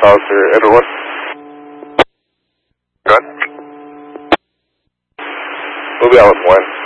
files for everyone. Go ahead. We'll be out with one.